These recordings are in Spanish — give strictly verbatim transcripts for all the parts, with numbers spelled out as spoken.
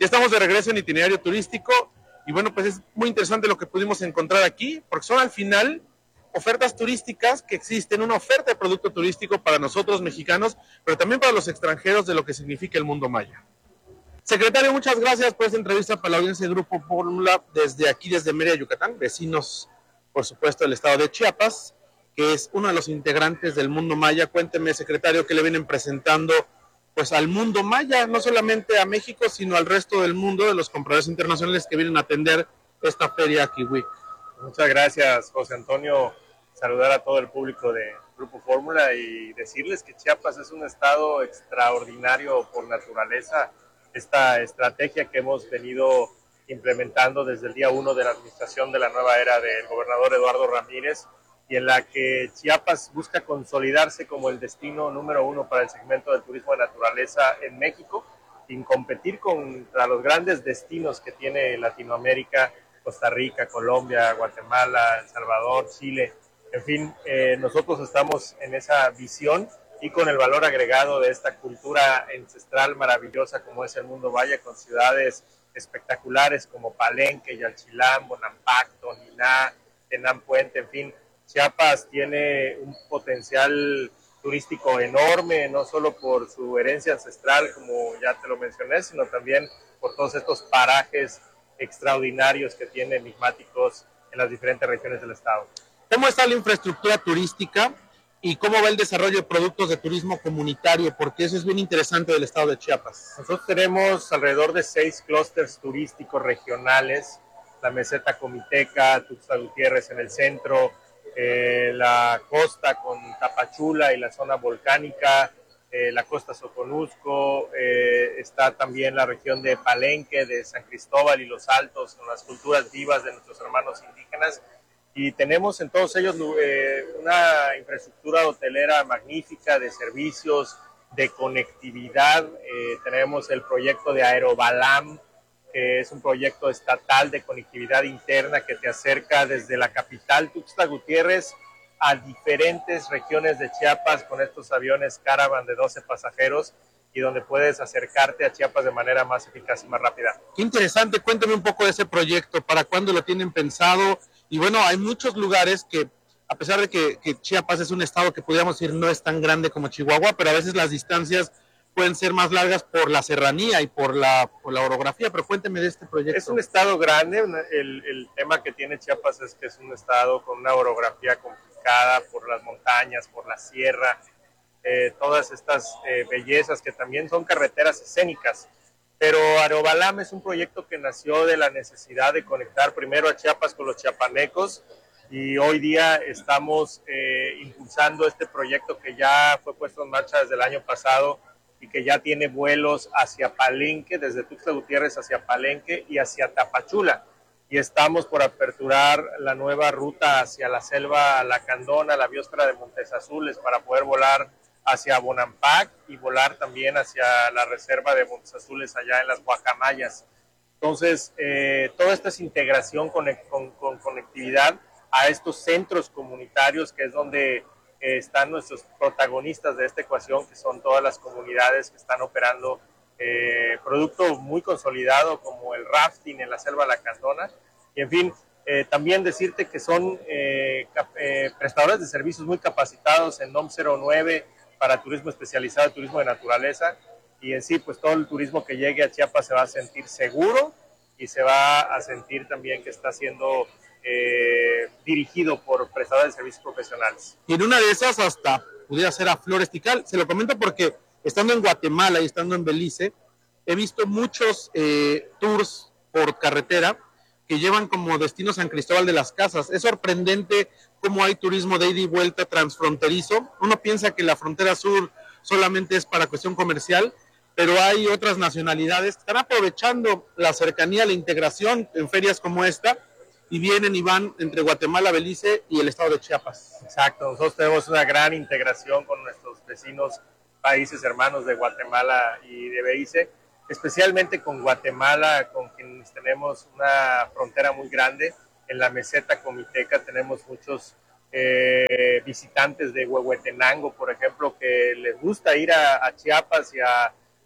Ya estamos de regreso en Itinerario Turístico y bueno, pues es muy interesante lo que pudimos encontrar aquí, porque son al final ofertas turísticas que existen, una oferta de producto turístico para nosotros mexicanos, pero también para los extranjeros de lo que significa el mundo maya. Secretario, muchas gracias por esta entrevista para la audiencia de Grupo Fórmula desde aquí, desde Mérida, Yucatán, vecinos, por supuesto, del estado de Chiapas, que es uno de los integrantes del mundo maya. Cuénteme, secretario, qué le vienen presentando pues al mundo maya, no solamente a México, sino al resto del mundo, de los compradores internacionales que vienen a atender esta feria Kiwi. Muchas gracias, José Antonio. Saludar a todo el público de Grupo Fórmula y decirles que Chiapas es un estado extraordinario por naturaleza. Esta estrategia que hemos venido implementando desde el día uno de la administración de la nueva era del gobernador Eduardo Ramírez, y en la que Chiapas busca consolidarse como el destino número uno para el segmento del turismo de naturaleza en México, sin competir contra los grandes destinos que tiene Latinoamérica, Costa Rica, Colombia, Guatemala, El Salvador, Chile. En fin, eh, nosotros estamos en esa visión y con el valor agregado de esta cultura ancestral maravillosa como es el mundo maya, con ciudades espectaculares como Palenque, Yaxchilán, Bonampak, Toniná, Tenán Puente, en fin. Chiapas tiene un potencial turístico enorme, no solo por su herencia ancestral, como ya te lo mencioné, sino también por todos estos parajes extraordinarios que tiene, enigmáticos, en las diferentes regiones del estado. ¿Cómo está la infraestructura turística y cómo va el desarrollo de productos de turismo comunitario? Porque eso es bien interesante del estado de Chiapas. Nosotros tenemos alrededor de seis clústeres turísticos regionales: la meseta comiteca, Tuxtla Gutiérrez en el centro, eh, la costa con Tapachula y la zona volcánica, eh, la costa Soconusco, eh, está también la región de Palenque, de San Cristóbal y Los Altos, con las culturas vivas de nuestros hermanos indígenas. Y tenemos en todos ellos eh, una infraestructura hotelera magnífica, de servicios, de conectividad. Eh, tenemos el proyecto de Aerobalam, que es un proyecto estatal de conectividad interna que te acerca desde la capital, Tuxtla Gutiérrez, a diferentes regiones de Chiapas con estos aviones Caravan de doce pasajeros, y donde puedes acercarte a Chiapas de manera más eficaz y más rápida. Qué interesante, cuéntame un poco de ese proyecto, ¿para cuándo lo tienen pensado? Y bueno, hay muchos lugares que, a pesar de que, que Chiapas es un estado que podríamos decir no es tan grande como Chihuahua, pero a veces las distancias pueden ser más largas por la serranía y por la, por la orografía, pero cuénteme de este proyecto. Es un estado grande, el, el tema que tiene Chiapas es que es un estado con una orografía complicada por las montañas, por la sierra, eh, todas estas eh, bellezas que también son carreteras escénicas. Pero Aerobalam es un proyecto que nació de la necesidad de conectar primero a Chiapas con los chiapanecos, y hoy día estamos eh, impulsando este proyecto que ya fue puesto en marcha desde el año pasado y que ya tiene vuelos hacia Palenque, desde Tuxtla Gutiérrez hacia Palenque y hacia Tapachula. Y estamos por aperturar la nueva ruta hacia la selva Lacandona, la biosfera de Montes Azules, para poder volar hacia Bonampak y volar también hacia la reserva de Montes Azules allá en las Guacamayas. Entonces, eh, toda esta es integración con, con, con conectividad a estos centros comunitarios, que es donde eh, están nuestros protagonistas de esta ecuación, que son todas las comunidades que están operando eh, producto muy consolidado como el rafting en la selva Lacandona. Y en fin, eh, también decirte que son eh, eh, prestadores de servicios muy capacitados en N O M cero nueve, para turismo especializado, turismo de naturaleza, y en sí, pues todo el turismo que llegue a Chiapas se va a sentir seguro y se va a sentir también que está siendo eh, dirigido por prestadores de servicios profesionales. Y en una de esas hasta pudiera ser a Flores Tikal. Se lo comento porque estando en Guatemala y estando en Belice, he visto muchos eh, tours por carretera que llevan como destino San Cristóbal de las Casas. Es sorprendente cómo hay turismo de ida y vuelta transfronterizo. Uno piensa que la frontera sur solamente es para cuestión comercial, pero hay otras nacionalidades que están aprovechando la cercanía, la integración en ferias como esta, y vienen y van entre Guatemala, Belice y el estado de Chiapas. Exacto, nosotros tenemos una gran integración con nuestros vecinos, países hermanos de Guatemala y de Belice, especialmente con Guatemala, con quienes tenemos una frontera muy grande. En la meseta comiteca tenemos muchos eh, visitantes de Huehuetenango, por ejemplo, que les gusta ir a, a Chiapas y a,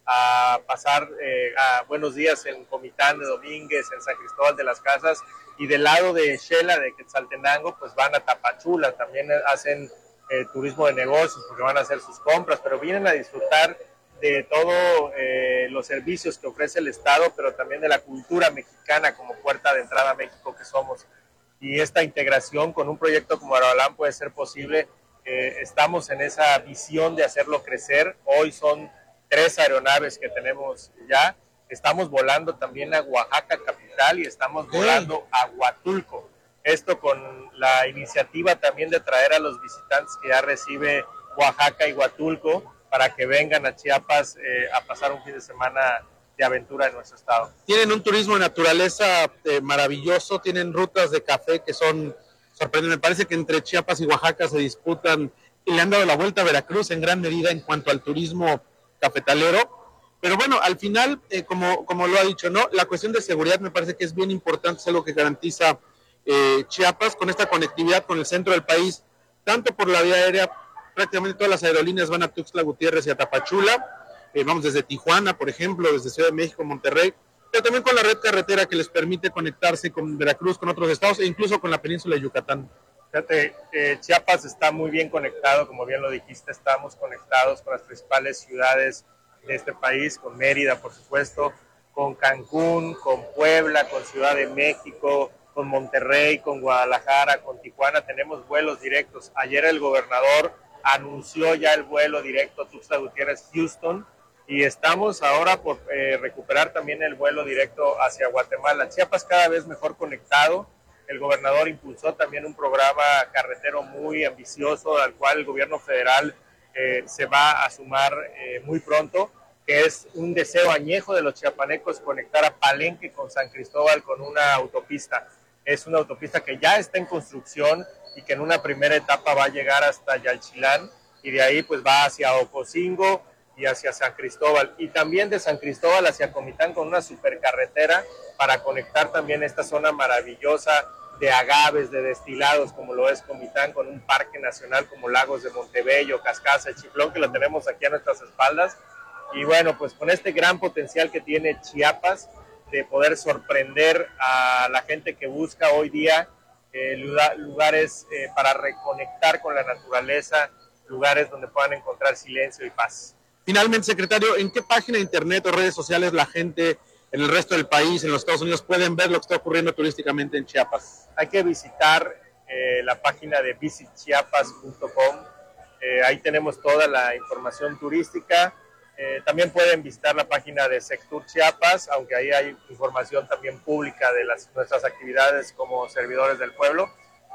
a pasar eh, a buenos días en Comitán de Domínguez, en San Cristóbal de las Casas, y del lado de Xela, de Quetzaltenango, pues van a Tapachula, también hacen eh, turismo de negocios porque van a hacer sus compras, pero vienen a disfrutar de todos eh, los servicios que ofrece el Estado, pero también de la cultura mexicana como puerta de entrada a México que somos. Y esta integración con un proyecto como Aeroalam puede ser posible. Eh, estamos en esa visión de hacerlo crecer. Hoy son tres aeronaves que tenemos ya. Estamos volando también a Oaxaca capital y estamos volando a Huatulco. Esto con la iniciativa también de traer a los visitantes que ya recibe Oaxaca y Huatulco para que vengan a Chiapas eh, a pasar un fin de semana de aventura en nuestro estado. Tienen un turismo de naturaleza eh, maravilloso, tienen rutas de café que son sorprendentes. Me parece que entre Chiapas y Oaxaca se disputan y le han dado la vuelta a Veracruz en gran medida en cuanto al turismo cafetalero. Pero bueno, al final, eh, como, como lo ha dicho, ¿no? La cuestión de seguridad me parece que es bien importante, es algo que garantiza eh, Chiapas con esta conectividad con el centro del país, tanto por la vía aérea, prácticamente todas las aerolíneas van a Tuxtla Gutiérrez y a Tapachula. Eh, vamos desde Tijuana, por ejemplo, desde Ciudad de México, Monterrey, pero también con la red carretera que les permite conectarse con Veracruz, con otros estados e incluso con la península de Yucatán. Fíjate, eh, Chiapas está muy bien conectado, como bien lo dijiste, estamos conectados con las principales ciudades de este país, con Mérida, por supuesto, con Cancún, con Puebla, con Ciudad de México, con Monterrey, con Guadalajara, con Tijuana. Tenemos vuelos directos. Ayer el gobernador anunció ya el vuelo directo a Tuxtla Gutiérrez, Houston, y estamos ahora por eh, recuperar también el vuelo directo hacia Guatemala. Chiapas cada vez mejor conectado. El gobernador impulsó también un programa carretero muy ambicioso al cual el gobierno federal eh, se va a sumar eh, muy pronto, que es un deseo añejo de los chiapanecos conectar a Palenque con San Cristóbal con una autopista. Es una autopista que ya está en construcción y que en una primera etapa va a llegar hasta Yalchilán y de ahí pues va hacia Ocosingo y hacia San Cristóbal, y también de San Cristóbal hacia Comitán con una supercarretera para conectar también esta zona maravillosa de agaves, de destilados como lo es Comitán, con un parque nacional como Lagos de Montebello, Cascasa, el Chiflón, que lo tenemos aquí a nuestras espaldas. Y bueno, pues con este gran potencial que tiene Chiapas de poder sorprender a la gente que busca hoy día eh, lugares eh, para reconectar con la naturaleza, lugares donde puedan encontrar silencio y paz. Finalmente, secretario, ¿en qué página de internet o redes sociales la gente en el resto del país, en los Estados Unidos, pueden ver lo que está ocurriendo turísticamente en Chiapas? Hay que visitar eh, la página de visit chiapas punto com. Eh, ahí tenemos toda la información turística. Eh, también pueden visitar la página de Sectur Chiapas, aunque ahí hay información también pública de las, nuestras actividades como servidores del pueblo.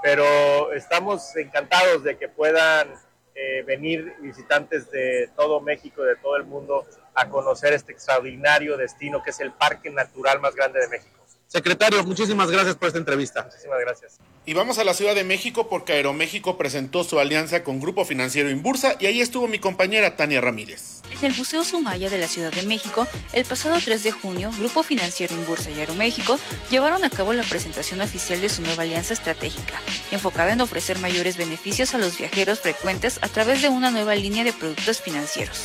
Pero estamos encantados de que puedan eh, venir visitantes de todo México, de todo el mundo, a conocer este extraordinario destino que es el Parque Natural más grande de México. Secretario, muchísimas gracias por esta entrevista. Muchísimas gracias. Y vamos a la Ciudad de México porque Aeroméxico presentó su alianza con Grupo Financiero Inbursa y ahí estuvo mi compañera Tania Ramírez. En el Museo Sumaya de la Ciudad de México, el pasado tres de junio, Grupo Financiero Inbursa y Aeroméxico llevaron a cabo la presentación oficial de su nueva alianza estratégica, enfocada en ofrecer mayores beneficios a los viajeros frecuentes a través de una nueva línea de productos financieros.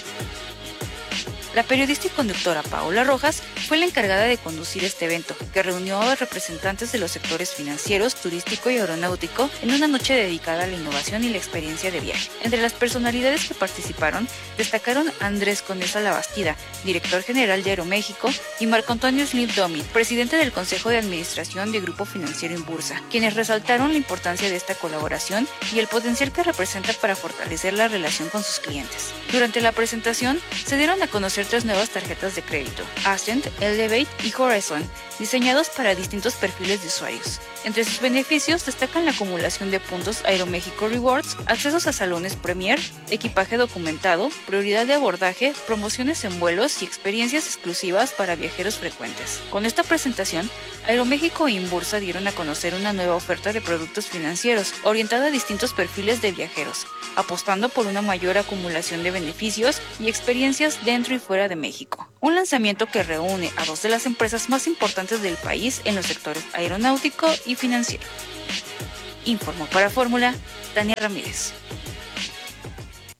La periodista y conductora Paola Rojas fue la encargada de conducir este evento, que reunió a representantes de los sectores financieros, turístico y aeronáutico en una noche dedicada a la innovación y la experiencia de viaje. Entre las personalidades que participaron, destacaron Andrés Conesa Labastida, director general de Aeroméxico, y Marco Antonio Slim Domi, presidente del Consejo de Administración de Grupo Financiero Inbursa, quienes resaltaron la importancia de esta colaboración y el potencial que representa para fortalecer la relación con sus clientes. Durante la presentación, se dieron a conocer tres nuevas tarjetas de crédito, Ascent, Elevate y Horizon, diseñados para distintos perfiles de usuarios. Entre sus beneficios destacan la acumulación de puntos Aeroméxico Rewards, accesos a salones Premier, equipaje documentado, prioridad de abordaje, promociones en vuelos y experiencias exclusivas para viajeros frecuentes. Con esta presentación, Aeroméxico e Inbursa dieron a conocer una nueva oferta de productos financieros orientada a distintos perfiles de viajeros, apostando por una mayor acumulación de beneficios y experiencias dentro y fuera de México. Un lanzamiento que reúne a dos de las empresas más importantes del país en los sectores aeronáutico y financiero. Informó para Fórmula, Tania Ramírez.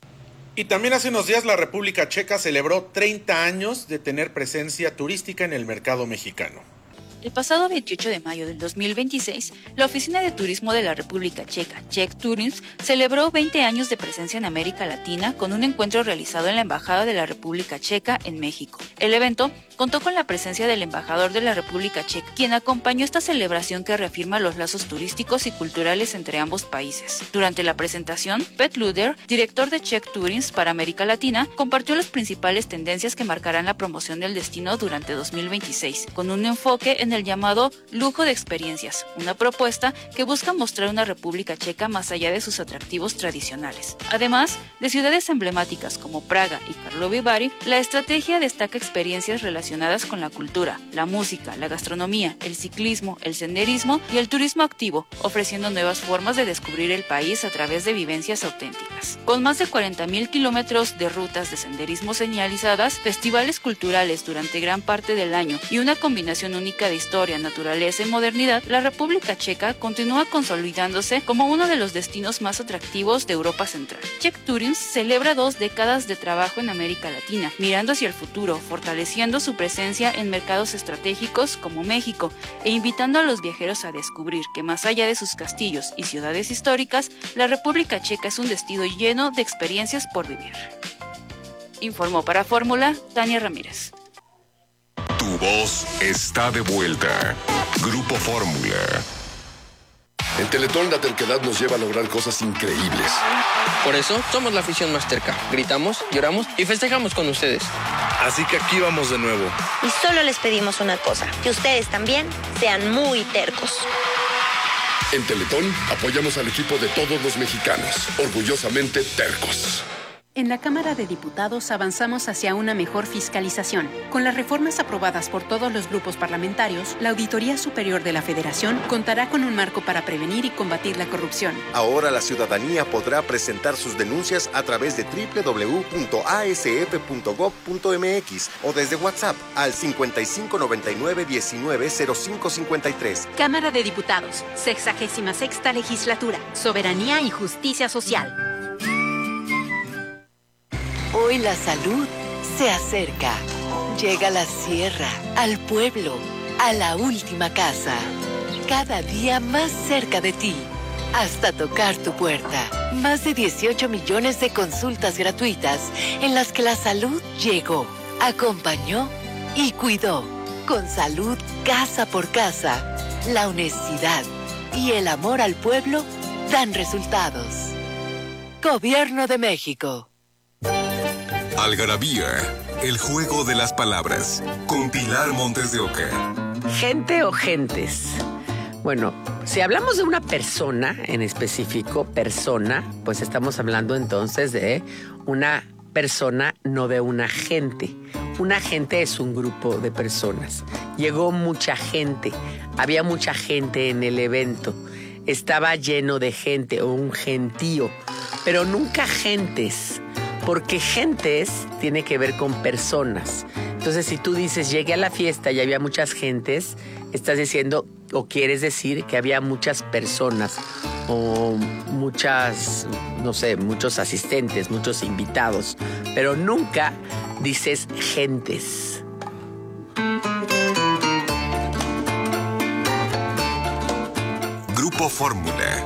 Y también hace unos días la República Checa celebró treinta años de tener presencia turística en el mercado mexicano. El pasado veintiocho de mayo del dos mil veintiséis, la Oficina de Turismo de la República Checa, Czech Tourism, celebró veinte años de presencia en América Latina con un encuentro realizado en la Embajada de la República Checa en México. El evento contó con la presencia del embajador de la República Checa, quien acompañó esta celebración que reafirma los lazos turísticos y culturales entre ambos países. Durante la presentación, Pet Luder, director de Czech Tourism para América Latina, compartió las principales tendencias que marcarán la promoción del destino durante dos mil veintiséis, con un enfoque en el llamado lujo de experiencias, una propuesta que busca mostrar una República Checa más allá de sus atractivos tradicionales. Además de ciudades emblemáticas como Praga y Karlovy Vary, la estrategia destaca experiencias relacionadas con la cultura, la música, la gastronomía, el ciclismo, el senderismo y el turismo activo, ofreciendo nuevas formas de descubrir el país a través de vivencias auténticas. Con más de cuarenta mil kilómetros de rutas de senderismo señalizadas, festivales culturales durante gran parte del año y una combinación única de historia, naturaleza y modernidad, la República Checa continúa consolidándose como uno de los destinos más atractivos de Europa Central. Czech Tourism celebra dos décadas de trabajo en América Latina, mirando hacia el futuro, fortaleciendo su presencia en mercados estratégicos como México e invitando a los viajeros a descubrir que más allá de sus castillos y ciudades históricas, la República Checa es un destino lleno de experiencias por vivir. Informó para Fórmula, Tania Ramírez. Tu voz está de vuelta. Grupo Fórmula. En Teletón la terquedad nos lleva a lograr cosas increíbles. Por eso somos la afición más terca. Gritamos, lloramos y festejamos con ustedes. Así que aquí vamos de nuevo. Y solo les pedimos una cosa, que ustedes también sean muy tercos. En Teletón apoyamos al equipo de todos los mexicanos, orgullosamente tercos. En la Cámara de Diputados avanzamos hacia una mejor fiscalización. Con las reformas aprobadas por todos los grupos parlamentarios, la Auditoría Superior de la Federación contará con un marco para prevenir y combatir la corrupción. Ahora la ciudadanía podrá presentar sus denuncias a través de doble u doble u doble u punto a s f punto gob punto m x o desde WhatsApp al cincuenta y cinco noventa y nueve diecinueve cero cinco cincuenta y tres. Cámara de Diputados, sexagésima sexta Legislatura, Soberanía y Justicia Social. Hoy la salud se acerca. Llega a la sierra, al pueblo, a la última casa. Cada día más cerca de ti, hasta tocar tu puerta. Más de dieciocho millones de consultas gratuitas en las que la salud llegó, acompañó y cuidó. Con salud casa por casa, la honestidad y el amor al pueblo dan resultados. Gobierno de México. Algarabía, el juego de las palabras, con Pilar Montes de Oca. Gente o gentes. Bueno, si hablamos de una persona en específico, persona, pues estamos hablando entonces de una persona, no de una gente. Una gente es un grupo de personas. Llegó mucha gente, había mucha gente en el evento. Estaba lleno de gente o un gentío, pero nunca gentes. Porque gentes tiene que ver con personas. Entonces, si tú dices, llegué a la fiesta y había muchas gentes, estás diciendo o quieres decir que había muchas personas o muchas, no sé, muchos asistentes, muchos invitados. Pero nunca dices gentes. Grupo Fórmula.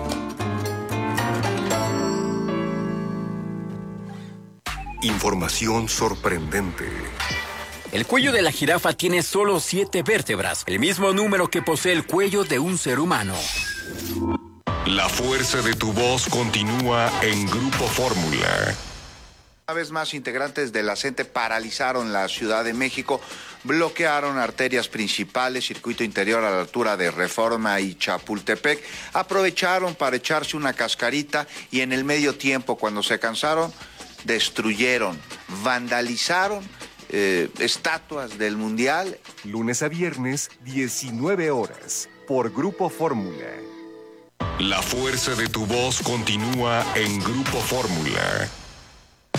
Información sorprendente. El cuello de la jirafa tiene solo siete vértebras, el mismo número que posee el cuello de un ser humano. La fuerza de tu voz continúa en Grupo Fórmula. Una vez más, integrantes de la CENTE paralizaron la Ciudad de México, bloquearon arterias principales, circuito interior a la altura de Reforma y Chapultepec, aprovecharon para echarse una cascarita y en el medio tiempo, cuando se cansaron, destruyeron, vandalizaron eh, estatuas del Mundial. Lunes a viernes, diecinueve horas, por Grupo Fórmula. La fuerza de tu voz continúa en Grupo Fórmula.